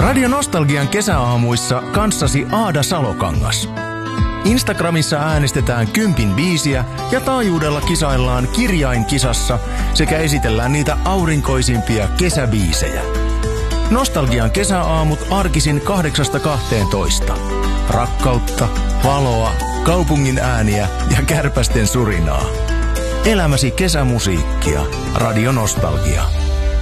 Radio Nostalgian kesäaamuissa kanssasi Aada Salokangas. Instagramissa äänestetään 10 biisiä ja taajuudella kisaillaan kirjainkisassa sekä esitellään niitä aurinkoisimpia kesäbiisejä. Nostalgian kesäaamut arkisin 8-12. Rakkautta, valoa, kaupungin ääniä ja kärpästen surinaa. Elämäsi kesämusiikkia. Radio Nostalgia.